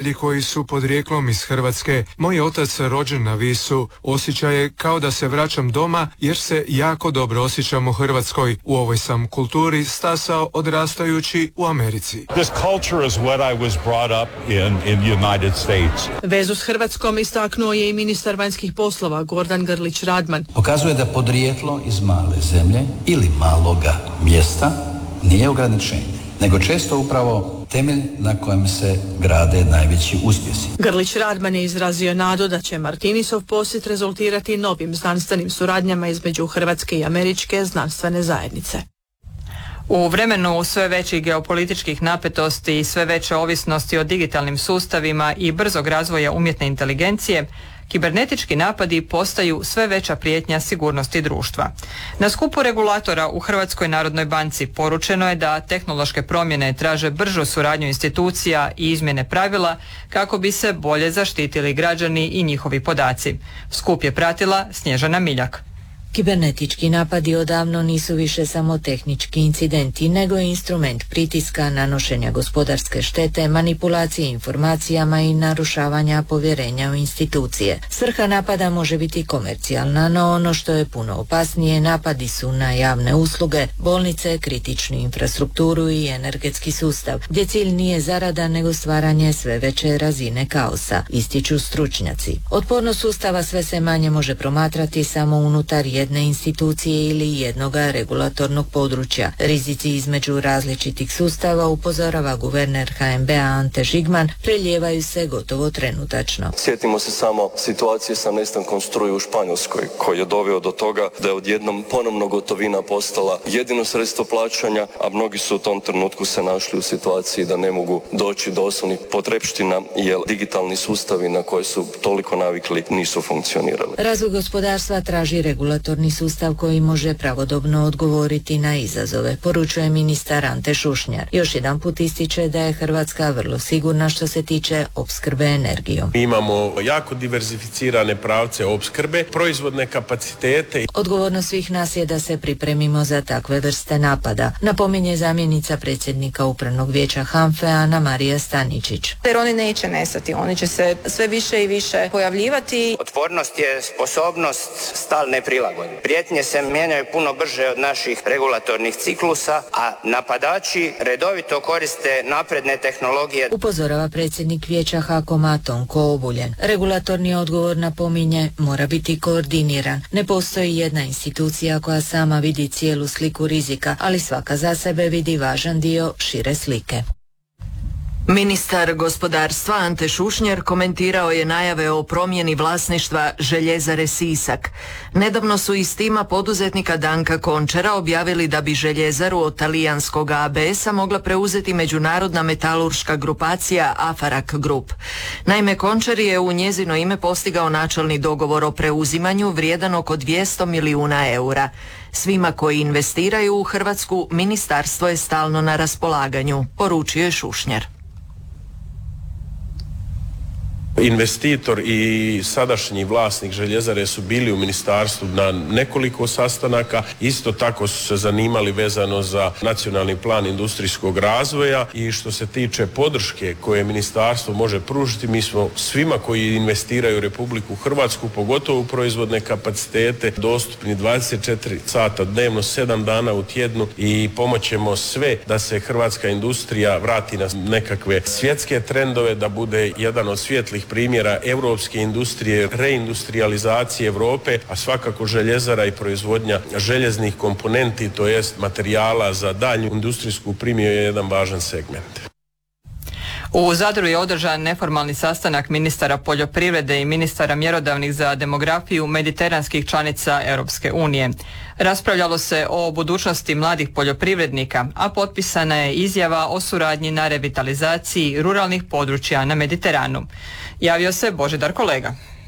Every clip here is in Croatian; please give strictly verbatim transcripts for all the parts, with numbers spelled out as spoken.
roditelji koji su podrijetlom iz Hrvatske. Moj otac rođen na Visu. Osjećaj je kao da se vraćam doma jer se jako dobro osjećam u Hrvatskoj. U ovoj sam kulturi stasao odrastajući u Americi. This culture is what I was brought up in in the United States. Vezu s Hrvatskom istaknuo je i ministar vanjskih poslova Gordan Grlić Radman. Pokazuje da podrijetlo iz male zemlje ili maloga mjesta nije ograničenje, nego često upravo temelj na kojem se grade najveći uspjesi. Grlić Radman je izrazio nadu da će Martinisov posjet rezultirati novim znanstvenim suradnjama između hrvatske i američke znanstvene zajednice. U vremenu sve većih geopolitičkih napetosti i sve veće ovisnosti o digitalnim sustavima i brzog razvoja umjetne inteligencije, kibernetički napadi postaju sve veća prijetnja sigurnosti društva. Na skupu regulatora u Hrvatskoj narodnoj banci poručeno je da tehnološke promjene traže bržu suradnju institucija i izmjene pravila kako bi se bolje zaštitili građani i njihovi podaci. Skup je pratila Snježana Miljak. Kibernetički napadi odavno nisu više samo tehnički incidenti, nego i instrument pritiska, nanošenja gospodarske štete, manipulacije informacijama i narušavanja povjerenja u institucije. Svrha napada može biti komercijalna, no ono što je puno opasnije, napadi su na javne usluge, bolnice, kritičnu infrastrukturu i energetski sustav, gdje cilj nije zarada nego stvaranje sve veće razine kaosa, ističu stručnjaci. Otpornost sustava sve se manje može promatrati samo unutar jedne institucije ili jednoga regulatornog područja. Rizici između različitih sustava, upozorava guverner H N B-a Ante Žigman, preljevaju se gotovo trenutačno. Sjetimo se samo situacije sa nestankom struje u Španjolskoj, koji je doveo do toga da je odjednom ponovno gotovina postala jedino sredstvo plaćanja, a mnogi su u tom trenutku se našli u situaciji da ne mogu doći do osnovnih potrepština jer digitalni sustavi na koje su toliko navikli nisu funkcionirali. Razvoj gospodarstva traži regulatorni sustav koji može pravodobno odgovoriti na izazove, poručuje ministar Ante Šušnjar. Još jedan put ističe da je Hrvatska vrlo sigurna što se tiče opskrbe energijom. Imamo jako diverzificirane pravce opskrbe, proizvodne kapacitete. Odgovornost svih nas je da se pripremimo za takve vrste napada, napominje zamjenica predsjednika Upravnog vijeća H A N F E Ana Marija Staničić. Jer oni neće nestati, oni će se sve više i više pojavljivati. Otpornost je sposobnost stalne prilagodbe. Prijetnje se mijenjaju puno brže od naših regulatornih ciklusa, a napadači redovito koriste napredne tehnologije. Upozorava predsjednik vijeća HAKOM-a Tonko Obuljen. Regulatorni odgovor, napominje, mora biti koordiniran. Ne postoji jedna institucija koja sama vidi cijelu sliku rizika, ali svaka za sebe vidi važan dio šire slike. Ministar gospodarstva Ante Šušnjar komentirao je najave o promjeni vlasništva Željezare Sisak. Nedavno su iz tima poduzetnika Danka Končara objavili da bi željezaru od talijanskog A B S-a mogla preuzeti međunarodna metalurška grupacija Afarak Group. Naime, Končar je u njezino ime postigao načelni dogovor o preuzimanju vrijedan oko dvjesto milijuna eura. Svima koji investiraju u Hrvatsku ministarstvo je stalno na raspolaganju, poručio je Šušnjar. Investitor i sadašnji vlasnik željezare su bili u ministarstvu na nekoliko sastanaka, isto tako su se zanimali vezano za nacionalni plan industrijskog razvoja i što se tiče podrške koje ministarstvo može pružiti, mi smo svima koji investiraju u Republiku Hrvatsku, pogotovo u proizvodne kapacitete, dostupni dvadeset četiri sata dnevno, sedam dana u tjednu i pomoćemo sve da se hrvatska industrija vrati na nekakve svjetske trendove, da bude jedan od svjetlih primjera europske industrije, reindustrializacije Europe, a svakako željezara i proizvodnja željeznih komponenti, to jest materijala za daljnju industrijsku primjenu, je jedan važan segment. U Zadru je održan neformalni sastanak ministara poljoprivrede i ministara mjerodavnih za demografiju mediteranskih članica Europske unije. Raspravljalo se o budućnosti mladih poljoprivrednika, a potpisana je izjava o suradnji na revitalizaciji ruralnih područja na Mediteranu. Javio se Božidar Kolega.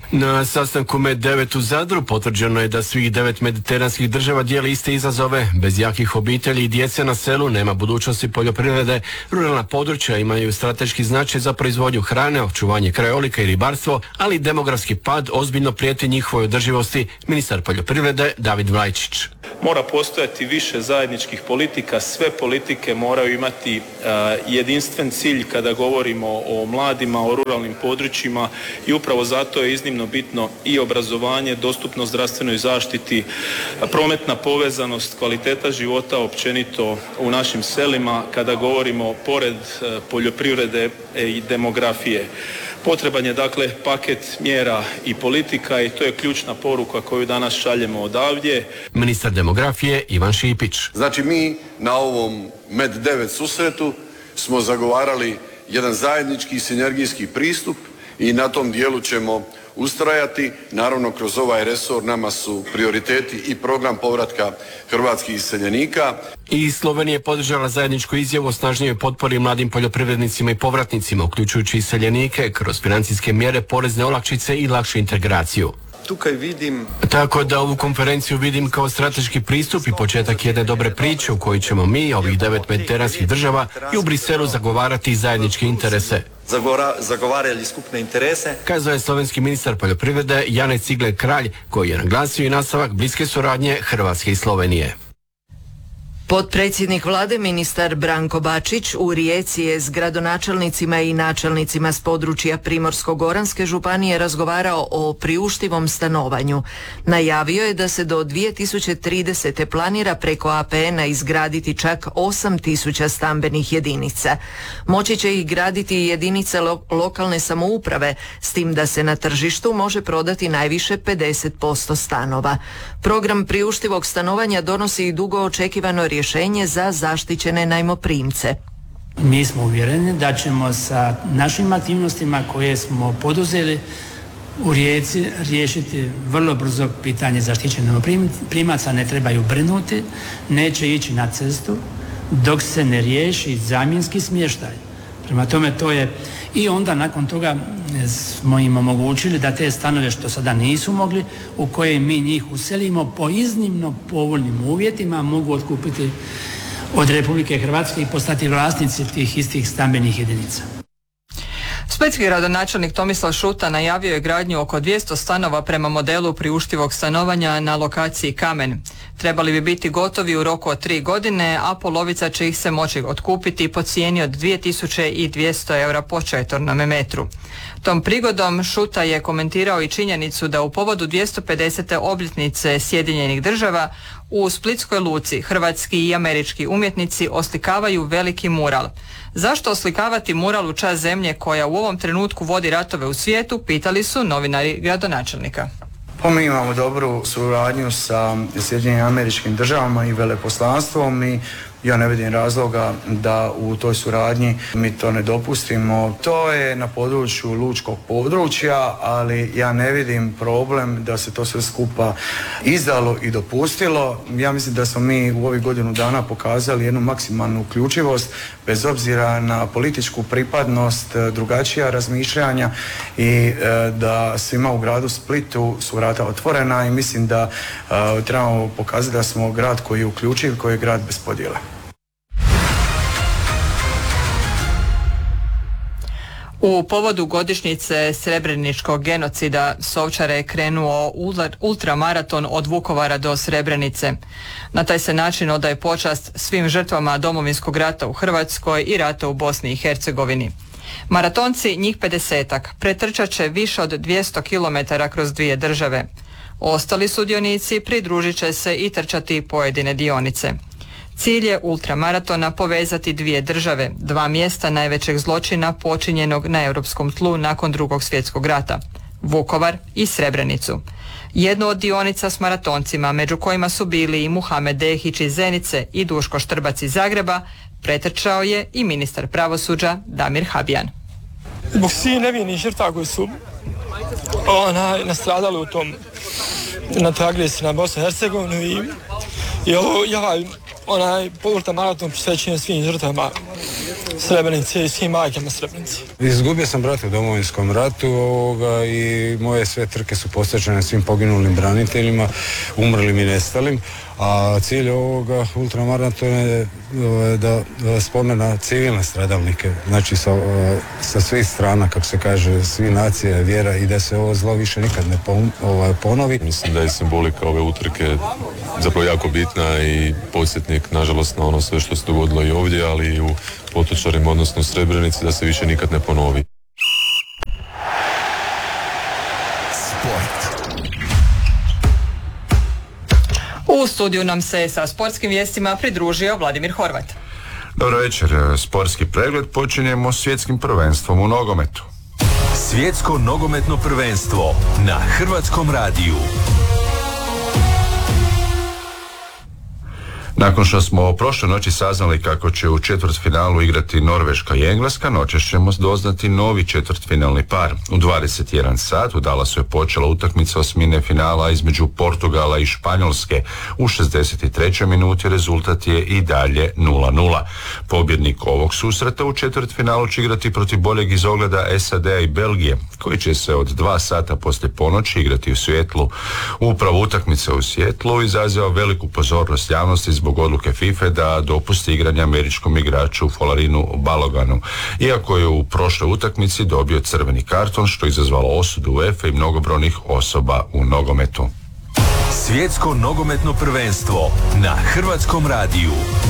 Na sastanku Med devet u Zadru potvrđeno je da svih devet mediteranskih država dijeli iste izazove. Bez jakih obitelji i djece na selu nema budućnosti poljoprivrede. Ruralna područja imaju strateški značaj za proizvodnju hrane, očuvanje krajolika i ribarstvo, ali demografski pad ozbiljno prijeti njihovoj održivosti. Ministar poljoprivrede David Vlajčić. Mora postojati više zajedničkih politika, sve politike moraju imati uh, jedinstven cilj kada govorimo o mladima, o ruralnim područjima i upravo zato je iznimno bitno i obrazovanje, dostupnost zdravstvenoj zaštiti, prometna povezanost, kvaliteta života općenito u našim selima kada govorimo pored uh, poljoprivrede i demografije. Potreban je dakle paket mjera i politika i to je ključna poruka koju danas šaljemo odavdje. Ministar demografije Ivan Šipić. Znači mi na ovom Med devet susretu smo zagovarali jedan zajednički sinergijski pristup i na tom dijelu ćemo ustrajati. Naravno, kroz ovaj resor nama su prioriteti i program povratka hrvatskih iseljenika. I Slovenija je podržala zajedničku izjavu o snažnijoj potpori mladim poljoprivrednicima i povratnicima, uključujući iseljenike kroz financijske mjere, porezne olakšice i lakšu integraciju. Tukaj vidim... Tako da ovu konferenciju vidim kao strateški pristup i početak jedne dobre priče u kojoj ćemo mi, ovih devet mediteranskih država, i u Briselu zagovarati zajedničke interese. Zagora, zagovarali skupne interese. Kazao je slovenski ministar poljoprivrede Janez Cigler Kralj, koji je naglasio i nastavak bliske suradnje Hrvatske i Slovenije. Potpredsjednik vlade ministar Branko Bačić u Rijeci je s gradonačelnicima i načelnicima s područja Primorsko-goranske županije razgovarao o priuštivom stanovanju. Najavio je da se do dvije tisuće tridesete planira preko A P N-a izgraditi čak osam tisuća stambenih jedinica. Moći će ih graditi i jedinice lo- lokalne samouprave, s tim da se na tržištu može prodati najviše pedeset posto stanova. Program priuštivog stanovanja donosi i dugo očekivano rješenje za zaštićene najmoprimce. Mi smo uvjereni da ćemo sa našim aktivnostima koje smo poduzeli u Rijeci riješiti vrlo brzo pitanje zaštićenih najmoprimaca. Ne trebaju brinuti, neće ići na cestu dok se ne riješi zamjenski smještaj. Prema tome to je i onda nakon toga smo im omogućili da te stanove što sada nisu mogli, u koje mi njih uselimo po iznimno povoljnim uvjetima, mogu otkupiti od Republike Hrvatske i postati vlasnici tih istih stambenih jedinica. Splitski gradonačelnik Tomislav Šuta najavio je gradnju oko dvjesto stanova prema modelu priuštivog stanovanja na lokaciji Kamen. Trebali bi biti gotovi u roku od tri godine, a polovica će ih se moći otkupiti po cijeni od dvije tisuće dvjesto eura po četvornom metru. Tom prigodom Šuta je komentirao i činjenicu da u povodu dvjesto pedesete obljetnice Sjedinjenih država u Splitskoj luci hrvatski i američki umjetnici oslikavaju veliki mural. Zašto oslikavati mural u čast zemlje koja u ovom trenutku vodi ratove u svijetu, pitali su novinari gradonačelnika. Pa mi imamo dobru suradnju sa Sjedinjenim Američkim Državama i veleposlanstvom i ja ne vidim razloga da u toj suradnji mi to ne dopustimo. To je na području lučkog područja, ali ja ne vidim problem da se to sve skupa izdalo i dopustilo. Ja mislim da smo mi u ovih godinu dana pokazali jednu maksimalnu uključivost, bez obzira na političku pripadnost, drugačija razmišljanja i da svima u gradu Splitu su vrata otvorena i mislim da trebamo pokazati da smo grad koji je uključiv, koji je grad bez podjela. U povodu godišnjice Srebreničkog genocida s Ovčare je krenuo ultramaraton od Vukovara do Srebrenice. Na taj se način odaje počast svim žrtvama Domovinskog rata u Hrvatskoj i rata u Bosni i Hercegovini. Maratonci, njih pedesetak, pretrčat će više od dvjesto kilometara kroz dvije države. Ostali sudionici pridružit će se i trčati pojedine dionice. Cilj je ultramaratona povezati dvije države, dva mjesta najvećeg zločina počinjenog na europskom tlu nakon Drugog svjetskog rata, Vukovar i Srebrenicu. Jednu od dionica s maratoncima, među kojima su bili i Muhamed Dehić iz Zenice i Duško Štrbac iz Zagreba, pretrčao je i ministar pravosuđa Damir Habijan. Zbog svih nevinih žrtava koji su ona, nastradali u tom na toj agresiji na Bosnu i Hercegovinu i, i ovo, ja, onaj ultramaraton posvećen svim žrtvama Srebrenice i svim majkama Srebrenice. Izgubio sam brata u Domovinskom ratu ovoga, i moje sve trke su posvećene svim poginulim braniteljima, umrlim i nestalim, a cilj ovoga ultramaratona je da spomena civilne stradalnike, znači sa, sa svih strana, kako se kaže, svi nacija, vjera, i da se ovo zlo više nikad ne ponovi. Mislim da je simbolika ove utrke zapravo jako bitna i podsjetnik, nažalost, na ono sve što se dogodilo i ovdje, ali i u Potočarima, odnosno u Srebrenici, da se više nikad ne ponovi. U studiju nam se sa sportskim vijestima pridružio Vladimir Horvat. Dobro večer, sportski pregled počinjemo svjetskim prvenstvom u nogometu. Svjetsko nogometno prvenstvo na Hrvatskom radiju. Nakon što smo prošle noći saznali kako će u četvrtfinalu igrati Norveška i Engleska, noćas ćemo doznati novi četvrtfinalni par. U dvadeset jedan sat u Dallasu je počela utakmica osmine finala između Portugala i Španjolske. U šezdeset trećoj minuti rezultat je i dalje nula nula. Pobjednik ovog susreta u četvrtfinalu će igrati protiv boljeg iz ogleda S A D-a i Belgije, koji će se od dva sata poslije ponoći igrati u Sijetlu. Upravo utakmica u Sijetlu izaziva veliku pozornost javnosti zbog odluke FIFA da dopusti igranje američkom igraču Folarinu Baloganu, iako je u prošloj utakmici dobio crveni karton, što je izazvalo osudu UEFA i mnogobrojnih osoba u nogometu. Svjetsko nogometno prvenstvo na Hrvatskom radiju.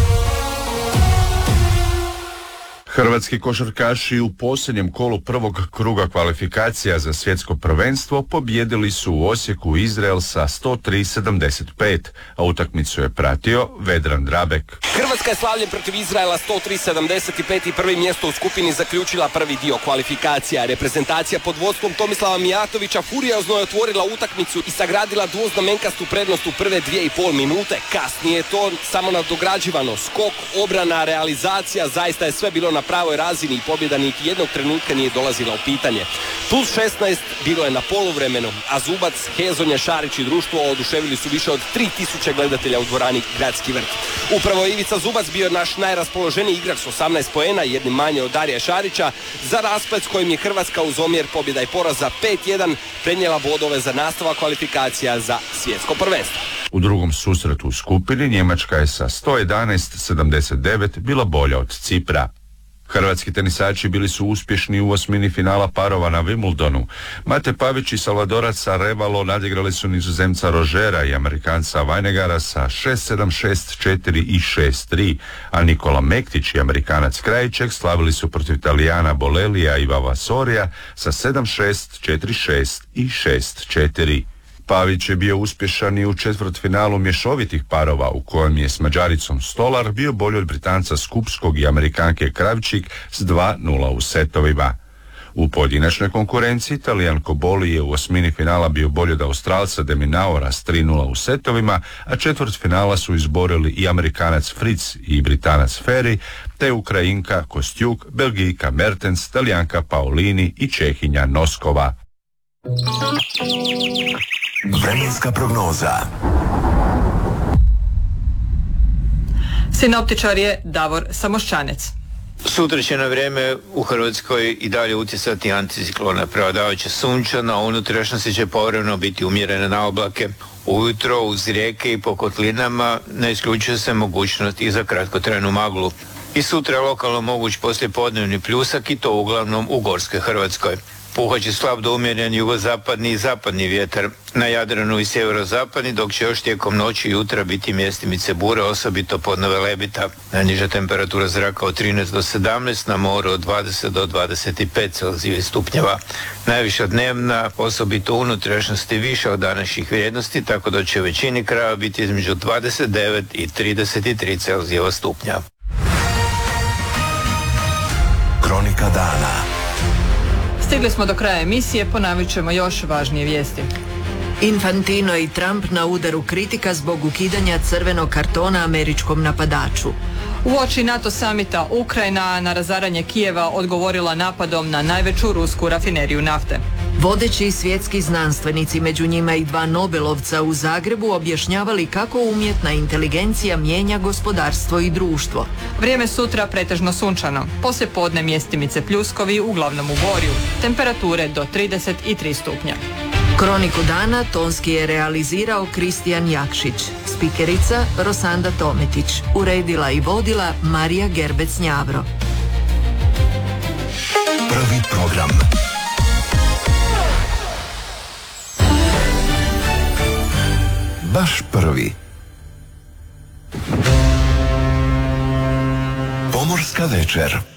Hrvatski košarkaši u posljednjem kolu prvog kruga kvalifikacija za svjetsko prvenstvo pobijedili su u Osijeku Izrael sa sto tri sedamdeset pet, a utakmicu je pratio Vedran Drabek. Hrvatska je slavljem protiv Izraela sto tri sedamdeset pet i prvi mjesto u skupini zaključila prvi dio kvalifikacija. Reprezentacija pod vodstvom Tomislava Mijatovića furiozno je otvorila utakmicu i sagradila dvoznamenkastu prednost u prve dvije i pol minute. Kasnije je to samo nadograđivano. Skok, obrana, realizacija, zaista je sve bilo na pravoj razini i pobjeda niti jednog trenutka nije dolazila u pitanje. Plus šesnaest bilo je na poluvremenu, a Zubac, Hezonja, Šarić i društvo oduševili su više od tri tisuće gledatelja u dvorani Gradski vrt. Upravo je Ivica Zubac bio naš najraspoloženiji igrač s osamnaest poena, jednim manje od Darija Šarića, za rasplet s kojim je Hrvatska uz omjer pobjeda i poraz za pet jedan prenijela bodove za nastavak kvalifikacija za svjetsko prvenstvo. U drugom susretu u skupini Njemačka je sa sto jedanaest sedamdeset devet bila bolja od Cipra. Hrvatski tenisači bili su uspješni u osmini finala parova na Wimbledonu. Mate Pavić i Salvadorac Arevalo nadigrali su Nizozemca Rožera i Amerikanca Vajnegara sa šest sedam, šest četiri i šest tri, a Nikola Mektić i Amerikanac Krajiček slavili su protiv Talijana Bolelija i Vavasorija sa sedam šest, četiri šest i šest četiri. Pavić je bio uspješan i u četvrtfinalu mješovitih parova u kojem je s Mađaricom Stolar bio bolji od Britanca Skupskog i Amerikanke Kravčik s dva nula u setovima. U pojedinačnoj konkurenciji Talijan Koboli je u osmini finala bio bolji od Australca Deminaura s tri nula u setovima, a četvrtfinala su izborili i Amerikanac Fritz i Britanac Ferry, te Ukrajinka Kostjuk, Belgijka Mertens, Talijanka Paolini i Čehinja Noskova. Vremenska prognoza. Sinoptičar je Davor Samoščanec. Sutra će na vrijeme u Hrvatskoj i dalje utjecati anticiklona. Prevladavajuće sunčano, a unutrašnjosti će povremeno biti umjerene na oblake. Ujutro uz rijeke i po kotlinama ne isključuje se mogućnost i za kratkotrajnu maglu. I sutra je lokalno moguć poslijepodnevni pljusak i to uglavnom u Gorskoj Hrvatskoj. Puhat će slab do umjeren jugozapadni i zapadni vjetar na Jadranu i sjeverozapadni, dok će još tijekom noći i jutra biti mjestimice bure, osobito podno Velebita. Najniža temperatura zraka od trinaest do sedamnaest, na moru od dvadeset do dvadeset pet Celzijevih stupnjeva. Najviša dnevna, osobito u unutrašnjosti, više od današnjih vrijednosti, tako da će u većini krajeva biti između dvadeset devet i trideset tri Celzijeva stupnja. Kronika dana. Stigli smo do kraja emisije, ponavit ćemo još važnije vijesti. Infantino i Trump na udaru kritika zbog ukidanja crvenog kartona američkom napadaču. Uoči NATO samita Ukrajina na razaranje Kijeva odgovorila napadom na najveću rusku rafineriju nafte. Vodeći svjetski znanstvenici, među njima i dva Nobelovca u Zagrebu, objašnjavali kako umjetna inteligencija mijenja gospodarstvo i društvo. Vrijeme sutra pretežno sunčano. Poslije podne mjestimice pljuskovi, uglavnom u Gorju. Temperature do trideset tri stupnja. Kroniku dana tonski je realizirao Kristijan Jakšić. Spikerica Rosanda Tometić. Uredila i vodila Marija Gerbec-Njavro. Prvi program. Baš prvi. Pomorska večer.